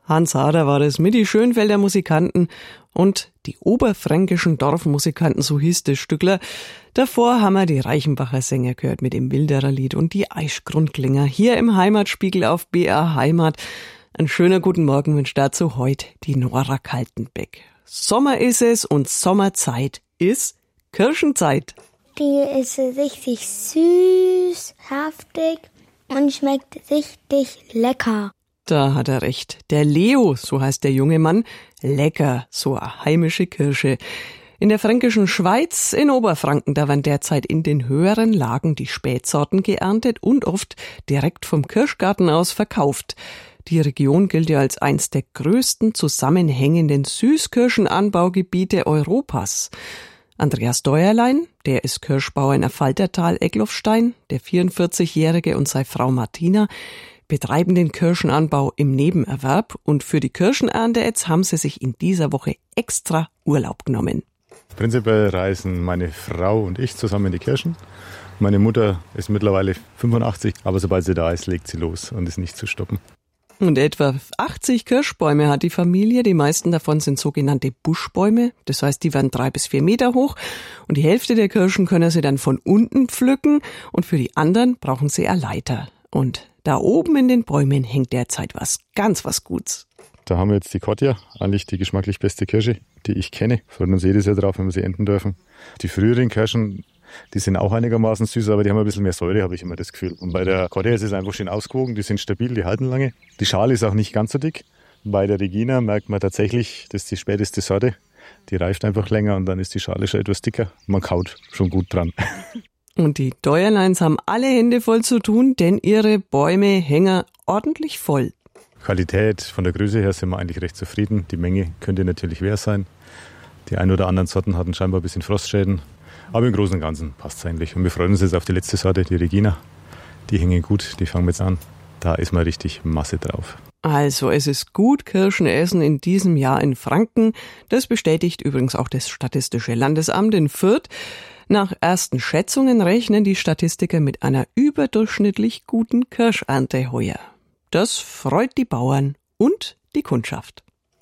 Hans Hader war es mit die Schönfelder Musikanten und die oberfränkischen Dorfmusikanten, so hieß das Stückler. Davor haben wir die Reichenbacher Sänger gehört mit dem Wilderer Lied und die Aischgrundklinger hier im Heimatspiegel auf BR Heimat. Ein schöner guten Morgen wünscht dazu heute die Nora Kaltenbeck. Sommer ist es und Sommerzeit ist Kirschenzeit. Die ist richtig süß, saftig und schmeckt richtig lecker. Da hat er recht. Der Leo, so heißt der junge Mann, lecker, so eine heimische Kirsche. In der fränkischen Schweiz, in Oberfranken, da werden derzeit in den höheren Lagen die Spätsorten geerntet und oft direkt vom Kirschgarten aus verkauft. Die Region gilt ja als eins der größten zusammenhängenden Süßkirschenanbaugebiete Europas. Andreas Deuerlein, der ist Kirschbauer in Affaltertal Egloffstein, der 44-Jährige und seine Frau Martina betreiben den Kirschenanbau im Nebenerwerb und für die Kirschenernte jetzt haben sie sich in dieser Woche extra Urlaub genommen. Prinzipiell reisen meine Frau und ich zusammen die Kirschen. Meine Mutter ist mittlerweile 85, aber sobald sie da ist, legt sie los und ist nicht zu stoppen. Und etwa 80 Kirschbäume hat die Familie. Die meisten davon sind sogenannte Buschbäume. Das heißt, die werden 3 bis 4 Meter hoch. Und die Hälfte der Kirschen können sie dann von unten pflücken. Und für die anderen brauchen sie eine Leiter. Und da oben in den Bäumen hängt derzeit was Gutes. Da haben wir jetzt die Kotja, eigentlich die geschmacklich beste Kirsche, die ich kenne. Freuen uns jedes Jahr drauf, wenn wir sie ernten dürfen. Die früheren Kirschen, die sind auch einigermaßen süß, aber die haben ein bisschen mehr Säure, habe ich immer das Gefühl. Und bei der Kotja ist es einfach schön ausgewogen, die sind stabil, die halten lange. Die Schale ist auch nicht ganz so dick. Bei der Regina merkt man tatsächlich, das ist die späteste Sorte. Die reift einfach länger und dann ist die Schale schon etwas dicker. Man kaut schon gut dran. Und die Deuerleins haben alle Hände voll zu tun, denn ihre Bäume hängen ordentlich voll. Qualität, von der Größe her sind wir eigentlich recht zufrieden. Die Menge könnte natürlich mehr sein. Die ein oder anderen Sorten hatten scheinbar ein bisschen Frostschäden. Aber im Großen und Ganzen passt es eigentlich. Und wir freuen uns jetzt auf die letzte Sorte, die Regina. Die hängen gut, die fangen wir jetzt an. Da ist mal richtig Masse drauf. Also es ist gut Kirschen essen in diesem Jahr in Franken. Das bestätigt übrigens auch das Statistische Landesamt in Fürth. Nach ersten Schätzungen rechnen die Statistiker mit einer überdurchschnittlich guten Kirschernte heuer. Das freut die Bauern und die Kundschaft.